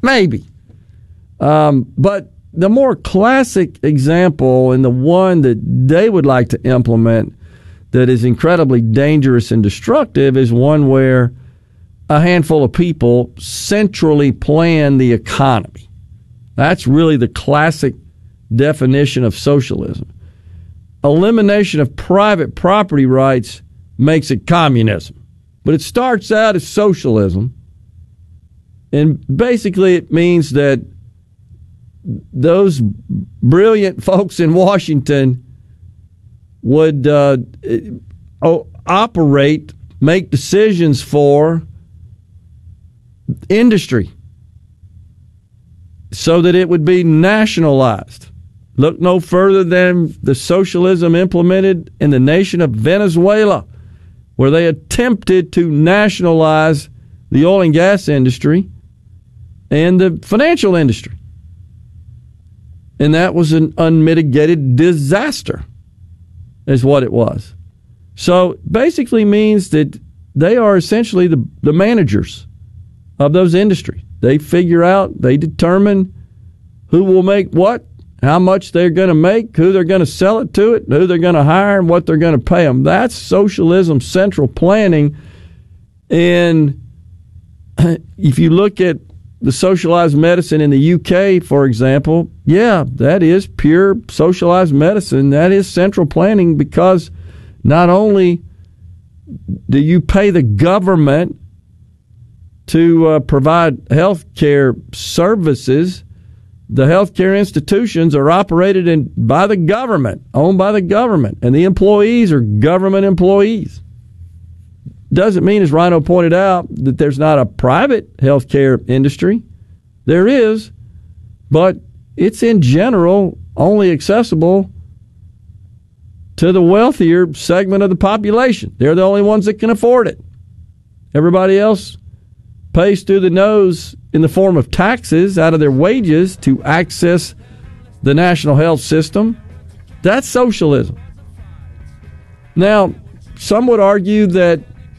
Maybe. But the more classic example and the one that they would like to implement that is incredibly dangerous and destructive is one where a handful of people centrally plan the economy. That's really the classic definition of socialism. Elimination of private property rights makes it communism. But it starts out as socialism. And basically it means that those brilliant folks in Washington would operate, make decisions for industry so that it would be nationalized. Look no further than the socialism implemented in the nation of Venezuela, where they attempted to nationalize the oil and gas industry and the financial industry. And that was an unmitigated disaster, is what it was. So basically means that they are essentially the managers of those industries. They figure out, they determine who will make what, how much they're going to make, who they're going to sell it to it, who they're going to hire, and what they're going to pay them. That's socialism, central planning. And if you look at the socialized medicine in the UK, for example, yeah, that is pure socialized medicine. That is central planning, because not only do you pay the government to provide health care services, the health care institutions are operated by the government, owned by the government, and the employees are government employees. Doesn't mean, as Rhino pointed out, that there's not a private health care industry. There is, but it's in general only accessible to the wealthier segment of the population. They're the only ones that can afford it. Everybody else pays through the nose in the form of taxes out of their wages to access the national health system. That's socialism. Now, some would argue that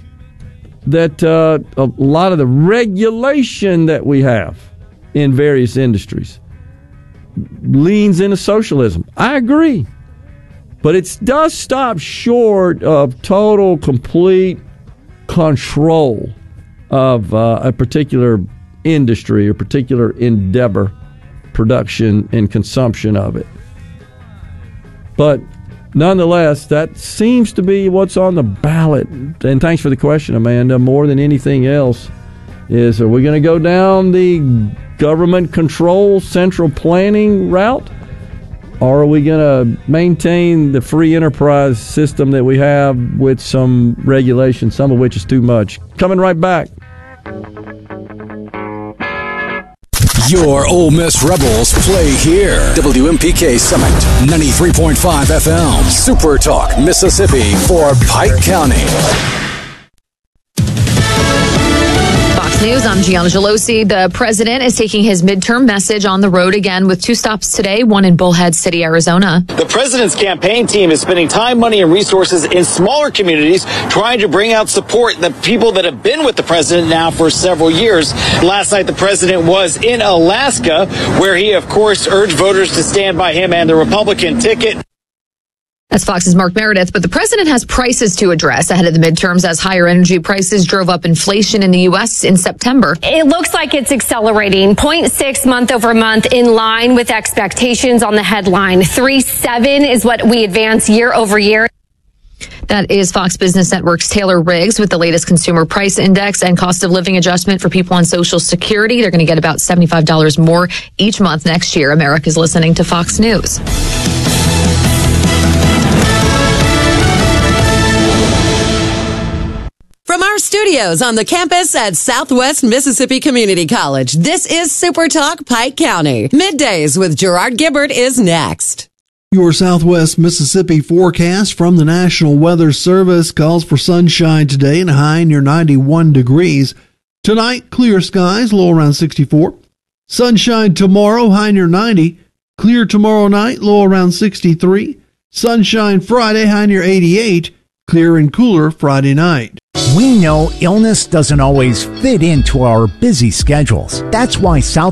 a lot of the regulation that we have in various industries leans into socialism. I agree. But it does stop short of total, complete control of a particular industry or particular endeavor, production and consumption of it. But nonetheless, that seems to be what's on the ballot. And thanks for the question, Amanda. More than anything else is, are we going to go down the government control, central planning route? Or are we going to maintain the free enterprise system that we have with some regulation, some of which is too much? Coming right back. Your Ole Miss Rebels play here. WMPK Summit, 93.5 FM. Super Talk, Mississippi for Pike County. Fox News, I'm Gianna Gelosi. The president is taking his midterm message on the road again with 2 stops today, one in Bullhead City, Arizona. The president's campaign team is spending time, money, and resources in smaller communities trying to bring out support, the people that have been with the president now for several years. Last night, the president was in Alaska, where he, of course, urged voters to stand by him and the Republican ticket. That's Fox's Mark Meredith, but the president has prices to address ahead of the midterms as higher energy prices drove up inflation in the U.S. in September. It looks like it's accelerating, 0.6 month over month, in line with expectations on the headline. 3.7 is what we advance year over year. That is Fox Business Network's Taylor Riggs with the latest consumer price index and cost of living adjustment for people on Social Security. They're going to get about $75 more each month next year. America's listening to Fox News. From our studios on the campus at Southwest Mississippi Community College, this is Super Talk Pike County. Middays with Gerard Gibbert is next. Your Southwest Mississippi forecast from the National Weather Service calls for sunshine today and a high near 91 degrees. Tonight, clear skies, low around 64. Sunshine tomorrow, high near 90. Clear tomorrow night, low around 63. Sunshine Friday, high near 88. Clear and cooler Friday night. We know illness doesn't always fit into our busy schedules. That's why South